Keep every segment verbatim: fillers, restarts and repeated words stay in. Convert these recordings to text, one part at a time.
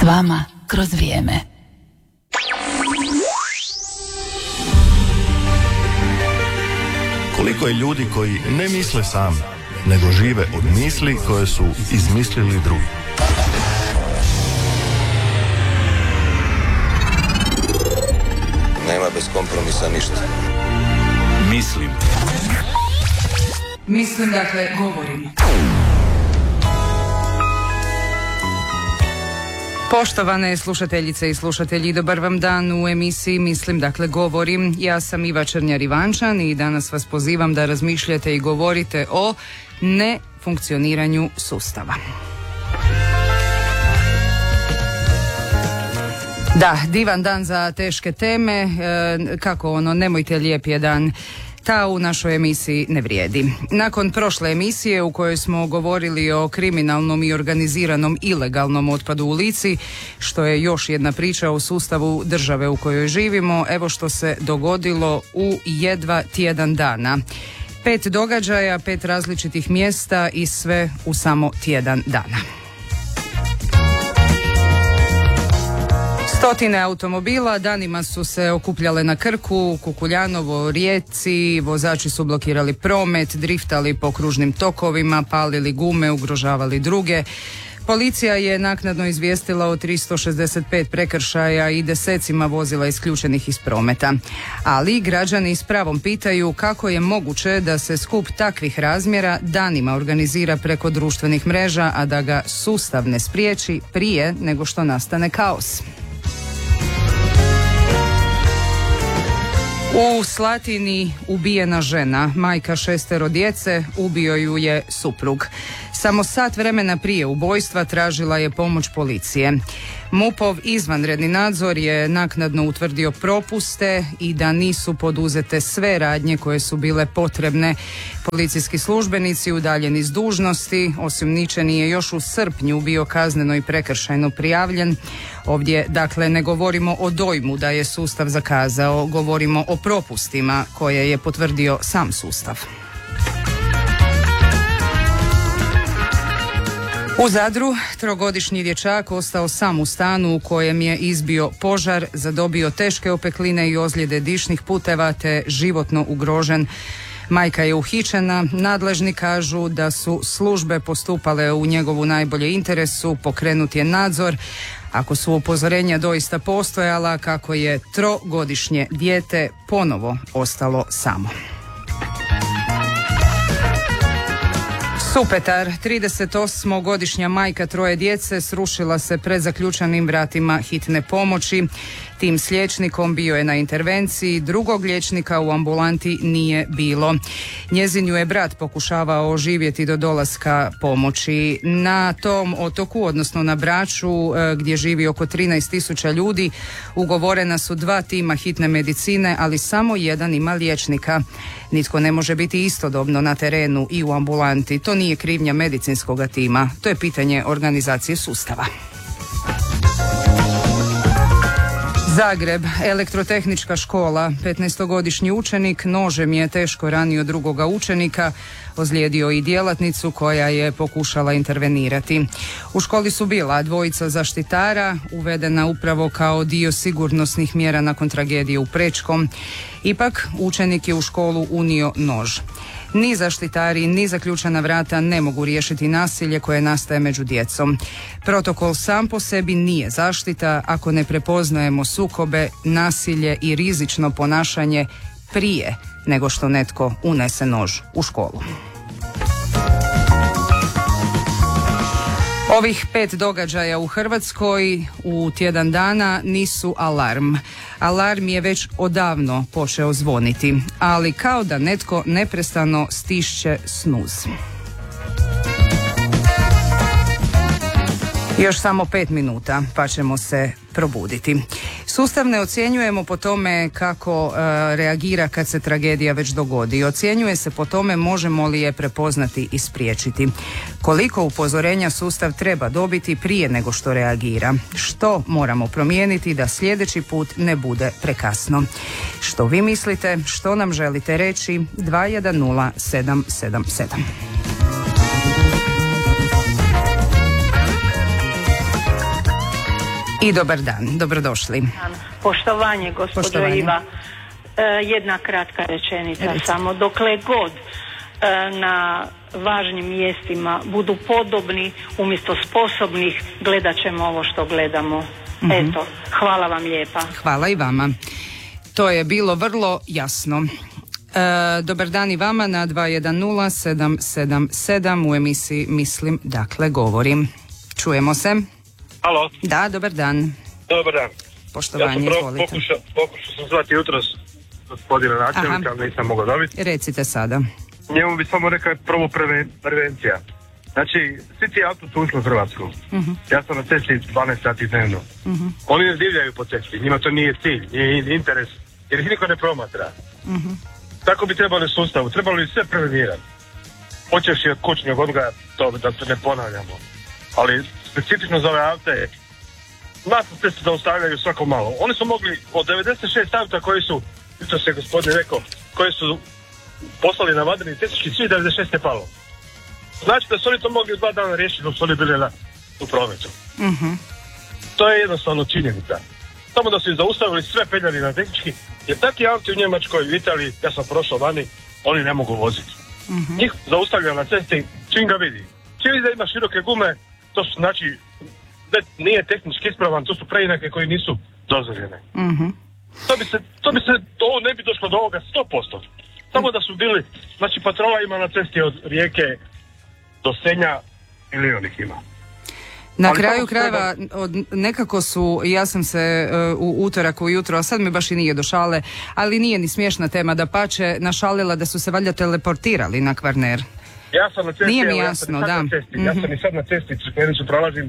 vama kroz vrijeme. Koliko je ljudi koji ne misle sami, nego žive od misli koje su izmislili drugi. Nema bez kompromisa ništa. Mislim. Mislim, dakle, govorim. Poštovane slušateljice i slušatelji, dobar vam dan u emisiji Mislim, dakle, govorim. Ja sam Iva Črnjar-Ivančan i danas vas pozivam da razmišljate i govorite o nefunkcioniranju sustava. Da, divan dan za teške teme, e, kako ono, nemojte lijep je dan. Ta u našoj emisiji ne vrijedi. Nakon prošle emisije u kojoj smo govorili o kriminalnom i organiziranom ilegalnom otpadu u Lici, što je još jedna priča o sustavu države u kojoj živimo, evo što se dogodilo u jedva tjedan dana. Pet događaja, pet različitih mjesta i sve u samo tjedan dana. Stotine automobila danima su se okupljale na Krku, Kukuljanovo, Rijeci, vozači su blokirali promet, driftali po kružnim tokovima, palili gume, ugrožavali druge. Policija je naknadno izvijestila o tristo šezdeset pet prekršaja i desecima vozila isključenih iz prometa. Ali građani s pravom pitaju kako je moguće da se skup takvih razmjera danima organizira preko društvenih mreža, a da ga sustav ne spriječi prije nego što nastane kaos. U Slatini ubijena žena, majka šestero djece, ubio ju je suprug. Samo sat vremena prije ubojstva tražila je pomoć policije. MUP-ov izvanredni nadzor je naknadno utvrdio propuste i da nisu poduzete sve radnje koje su bile potrebne. Policijski službenici udaljeni s dužnosti, osumnjičeni je još u srpnju bio kazneno i prekršajno prijavljen. Ovdje, dakle, ne govorimo o dojmu da je sustav zakazao, govorimo o propustima koje je potvrdio sam sustav. U Zadru trogodišnji dječak ostao sam u stanu u kojem je izbio požar, zadobio teške opekline i ozljede dišnih puteva te životno ugrožen. Majka je uhićena, nadležni kažu da su službe postupale u njegovu najbolje interesu, pokrenut je nadzor. Ako su upozorenja doista postojala, kako je trogodišnje dijete ponovo ostalo samo. Supetar, tridesetosmogodišnja majka troje djece srušila se pred zaključanim vratima hitne pomoći. Tim s liječnikom bio je na intervenciji, drugog liječnika u ambulanti nije bilo. Njezin ju je brat pokušavao oživjeti do dolaska pomoći. Na tom otoku, odnosno na Braču, gdje živi oko trinaest tisuća ljudi, ugovorena su dva tima hitne medicine, ali samo jedan ima liječnika. Nitko ne može biti istodobno na terenu i u ambulanti. To nije krivnja medicinskog tima, to je pitanje organizacije sustava. Zagreb, elektrotehnička škola, petnaestogodišnji učenik nožem je teško ranio drugoga učenika, ozlijedio i djelatnicu koja je pokušala intervenirati. U školi su bila dvojica zaštitara, uvedena upravo kao dio sigurnosnih mjera nakon tragedije u Prečkom. Ipak, učenik je u školu unio nož. Ni zaštitari, ni zaključana vrata ne mogu riješiti nasilje koje nastaje među djecom. Protokol sam po sebi nije zaštita ako ne prepoznajemo sukobe, nasilje i rizično ponašanje prije nego što netko unese nož u školu. Ovih pet događaja u Hrvatskoj u tjedan dana nisu alarm. Alarm je već odavno počeo zvoniti, ali kao da netko neprestano stišće snuz. Još samo pet minuta pa ćemo se probuditi. Sustav ne ocjenjujemo po tome kako e, reagira kad se tragedija već dogodi. Ocjenjuje se po tome možemo li je prepoznati i spriječiti. Koliko upozorenja sustav treba dobiti prije nego što reagira. Što moramo promijeniti da sljedeći put ne bude prekasno. Što vi mislite, što nam želite reći? dva jedan nula sedam sedam sedam. I dobar dan, dobrodošli. Poštovanje, gospođo Poštovanje. Iva. E, jedna kratka rečenica Recite. samo. Dokle god e, na važnim mjestima budu podobni umjesto sposobnih, gledat ćemo ovo što gledamo. Mm-hmm. Eto, hvala vam lijepa. Hvala i vama. To je bilo vrlo jasno. E, dobar dan i vama na dva jedan nula sedam sedam sedam u emisiji Mislim, dakle govorim. Čujemo se. Alo. Da, dobar dan. Dobar dan. Poštovanje, ja sam izvolite. pokušao, pokušao sam zvati jutros gospodina načelnika, ali nisam mogao dobiti. Recite sada. Njemu bi samo rekao prvo preven, prevencija. Znači, svi ti auto su ušli u Hrvatsku. Uh-huh. Ja sam na cesti dvanaest sati dnevno. Uh-huh. Oni ne divljaju po cesti, njima to nije cilj, nije interes, jer ih niko ne promatra. Uh-huh. Tako bi trebali sustavu, trebali bi sve prevenirati. Počevši od kućnog odgoja, to da se ne ponavljamo. Ali specifično za ove aute, nas na cestu zaustavljaju svako malo. Oni su mogli od devedeset šest auta koji su, to se gospodin rekao, koji su poslali na vadeni testički, svi devedeset šest je palo. Znači da su oni to mogli dva dana riješiti dok su oni bili na, u prometu. Uh-huh. To je jednostavno činjenica. Samo da su ih zaustavili sve peljali na tehnički, jer takvi auti u Njemačkoj, u Italiji, ja sam prošao vani, oni ne mogu voziti. Uh-huh. Njih zaustavljaju na cesti, čim ga vidi. Čim vidi da ima široke gume, to su znači, ne, nije tehnički ispravan, to su preinake koji nisu dozvoljene. Uh-huh. To bi se, to bi se, ovo ne bi došlo do ovoga sto posto. Samo da su bili, znači patrola ima na cesti od Rijeke do Senja, milion ih ima. Na Ali kraju tamo krajeva od, nekako su, ja sam se uh, u utorak ujutro, a sad mi baš i nije do šale, ali nije ni smiješna tema, da pače našalila da su se valjda teleportirali na Kvarner. Ja sam na cesti, Nije mi evo, jasno, ja sam i sad da. na cesti, Mm-hmm. ja sam i sad na cesti, Crkvenicu prolazim,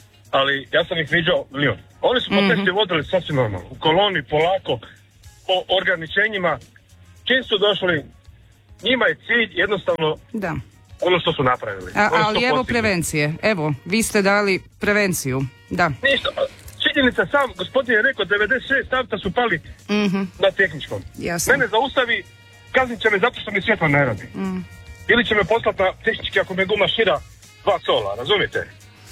ali ja sam ih viđao milion. Oni su po Mm-hmm. cesti vodili sasvim normalno, u koloni, polako, po organičenjima. Čim su došli, njima je cilj jednostavno Da. ono što su napravili. A, Oni su ali evo postigli. prevencije, evo, vi ste dali prevenciju, da. Ništa, činjenica sam, gospodin je rekao, devedeset šest auta su pali Mm-hmm. na tehničkom. Jasno. Mene zaustavi, kaznit će me zato što mi svjetlo ne radi. Mm. Ili će me poslati na tehnički ako me guma šira dva cola, razumijete?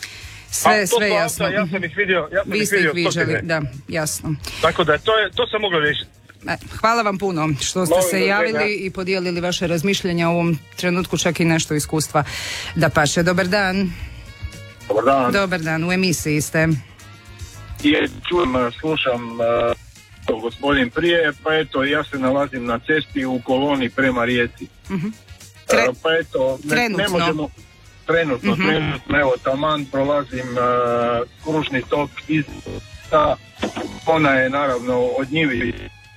Sve, to sve su jasno. auta, ja sam ih vidio, ja sam Vi ih ste ih vidio viđali, stotine. da, jasno. Tako da to, je, to sam moglo riješiti. E, Hvala vam puno što ste Molim se da javili želja. i podijelili vaše razmišljenja u ovom trenutku, čak i nešto iskustva. Da paše, dobar dan. Dobar dan. Dobar dan, u emisiji ste. Je, čujem, slušam uh, gospodin prije, pa eto, ja se nalazim na cesti u koloni prema Rijeci. Uh-huh. Tre- uh, pa eto, ne, trenutno. ne možemo, trenutno, Uh-huh. trenutno, evo, taman prolazim uh, kružni tok iz ta, ona je naravno od njivi.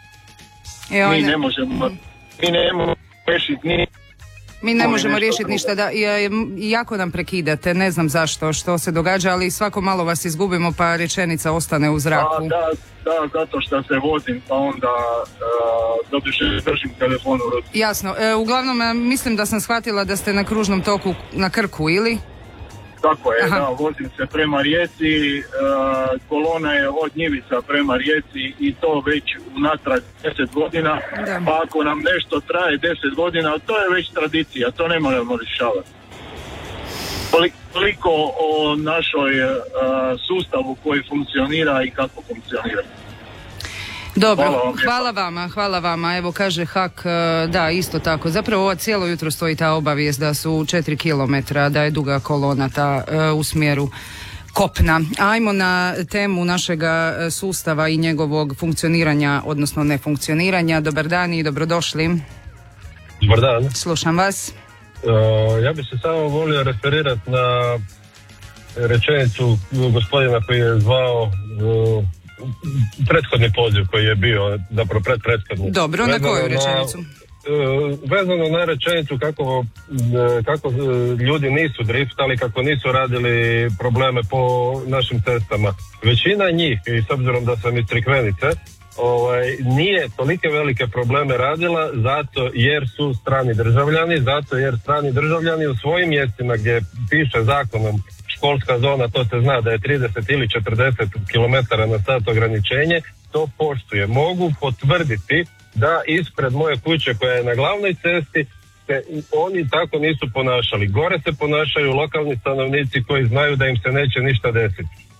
E, Mi one- ne možemo, mi ne možemo rešiti ni Mi ne Molim možemo nešto riješiti drugo. ništa, da, i, i, jako nam prekidate, ne znam zašto, što se događa, ali svako malo vas izgubimo pa rečenica ostane u A, zraku. da, da, zato što se vozim, pa onda uh, doduše držim telefon u ruci. Jasno, e, uglavnom e, mislim da sam shvatila da ste na kružnom toku na Krku, ili? Tako je, Aha. da, vozim se prema Rijeci, e, kolona je od Njivica prema Rijeci i to već unatrag deset godina, Da. pa ako nam nešto traje deset godina, to je već tradicija, to ne moramo rješavati. Toliko, toliko o našoj e, sustavu koji funkcionira i kako funkcionira. Dobro, Hvala vam lijepa. hvala vama, hvala vama. Evo kaže Hak, e, da, isto tako. Zapravo ova cijelo jutro stoji ta obavijest da su četiri kilometra, da je duga kolona ta e, u smjeru kopna. Ajmo na temu našega e, sustava i njegovog funkcioniranja, odnosno nefunkcioniranja. Dobar dan i dobrodošli. Dobar dan. Slušam vas. Uh, ja bih se samo volio referirati na rečenicu gospodina koji je zvao uh, prethodni poziv koji je bio, zapravo predprethodni. Dobro, na Vezano koju rečenicu? Uh, vezano na rečenicu kako, uh, kako uh, ljudi nisu driftali, kako nisu radili probleme po našim cestama. Većina njih, i s obzirom da sam iz Crikvenice, ovaj, nije tolike velike probleme radila zato jer su strani državljani, zato jer strani državljani u svojim mjestima gdje piše zakonom školska zona, to se zna da je trideset ili četrdeset kilometara na sat ograničenje, to poštuje. Mogu potvrditi da ispred moje kuće koja je na glavnoj cesti se oni tako nisu ponašali. Gore se ponašaju lokalni stanovnici koji znaju da im se neće ništa desiti.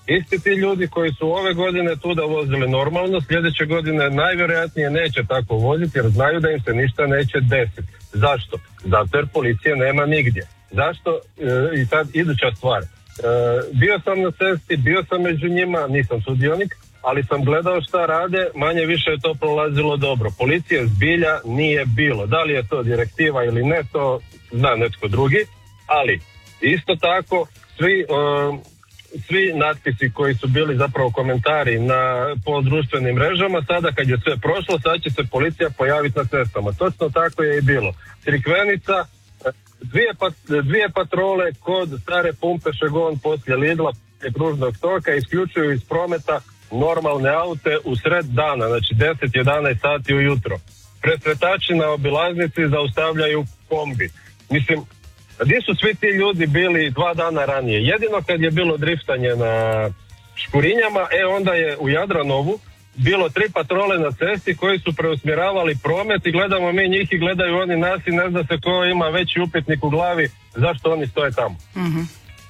Isti ti ljudi koji su ove godine tuda vozili normalno, sljedeće godine najvjerojatnije neće tako voziti jer znaju da im se ništa neće desiti. Zašto? Zato jer policije nema nigdje. Zašto? E, I sad iduća stvar. E, bio sam na cesti, bio sam među njima, nisam sudionik, ali sam gledao šta rade, manje više je to prolazilo dobro. Policije zbilja nije bilo. Da li je to direktiva ili ne, to zna netko drugi, ali isto tako svi... E, svi natpisi koji su bili zapravo komentari na, po društvenim mrežama, sada kad je sve prošlo, sad će se policija pojaviti na cestama. Točno tako je i bilo. Crikvenica, dvije, pat, dvije patrole kod stare pumpe Šegon poslije Lidla i kružnog toka isključuju iz prometa normalne aute u sred dana, znači deset jedanaest sati ujutro. Presretači na obilaznici zaustavljaju kombi. Mislim, gdje su svi ti ljudi bili dva dana ranije? Jedino kad je bilo driftanje na Škurinjama, e onda je u Jadranovu bilo tri patrole na cesti koji su preusmjeravali promet i gledamo mi njih i gledaju oni nas i ne zna se ko ima veći upitnik u glavi zašto oni stoje tamo. Mm-hmm.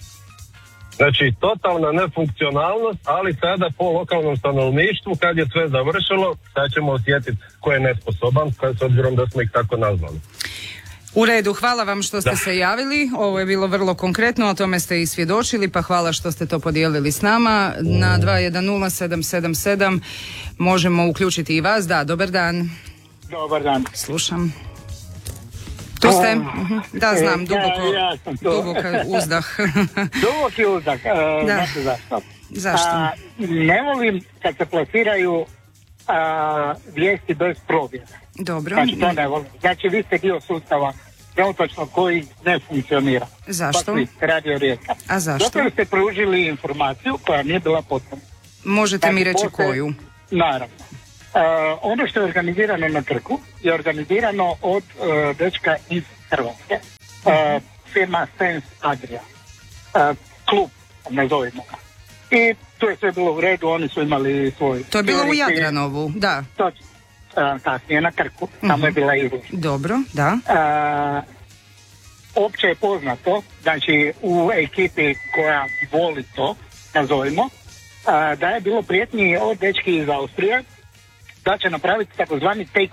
Znači, totalna nefunkcionalnost, ali sada po lokalnom stanovništvu kad je sve završilo, sad ćemo osjetiti ko je nesposoban, s obzirom da smo ih tako nazvali. U redu, hvala vam što ste da. se javili, ovo je bilo vrlo konkretno, o tome ste i svjedočili, pa hvala što ste to podijelili s nama. Na dva jedan nula sedam sedam sedam možemo uključiti i vas. Da, dobar dan. Dobar dan. Slušam. Tu ste? Da, znam, duboko, ja, ja sam to. duboko uzdah. Duboki uzdah, uh, da. znate zašto? Zašto? A, ne volim kad se plasiraju a, vijesti bez provjera. Dobro. Znači to ne volim. Znači vi ste dio sustava trenutačno koji ne funkcionira. Zašto? Radio Rijeka. A zašto? Zato ste pružili informaciju koja nije bila potrebna. Možete znači, mi reći postoje, koju? Naravno. Uh, ono što je organizirano na Krku je organizirano od uh, dečka iz Hrvatske. Uh, firma Sense Adria. Uh, klub, ne zovemo ga. I tu je sve bilo u redu, oni su imali svoj... To je bilo u Jadranovu, da. Točno. Uh, kasnije na Krku, tamo uh-huh. je bila izložba. Dobro, da. Uh, opće je poznato, znači u ekipi koja voli to, nazovimo, uh, da je bilo prijetnji od dečki iz Austrije, da će napraviti takozvani take